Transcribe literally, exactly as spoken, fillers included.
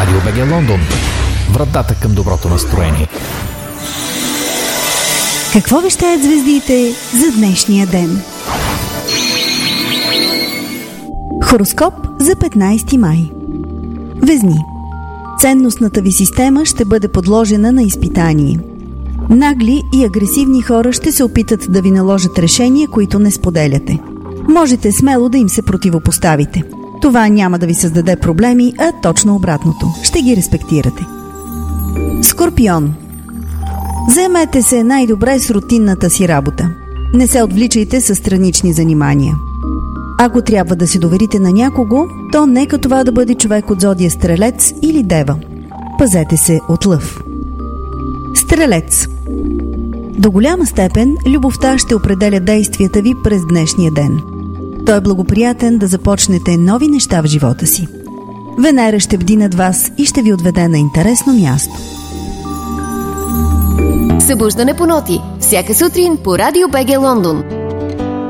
Радио БГ Лондон. Вратата към доброто настроение. Какво вещаят звездите за днешния ден? Хороскоп за петнайсети май. Везни. Ценностната ви система ще бъде подложена на изпитание. Нагли и агресивни хора ще се опитат да ви наложат решения, които не споделяте. Можете смело да им се противопоставите. Това няма да ви създаде проблеми, а точно обратното. Ще ги респектирате. Скорпион. Заемете се най-добре с рутинната си работа. Не се отвличайте със странични занимания. Ако трябва да се доверите на някого, то нека това да бъде човек от зодия Стрелец или Дева. Пазете се от лъв. Стрелец. До голяма степен любовта ще определя действията ви през днешния ден. Той е благоприятен да започнете нови неща в живота си. Венера ще бди над вас и ще ви отведе на интересно място. Събуждане по ноти. Всяка сутрин по Радио БГ Лондон.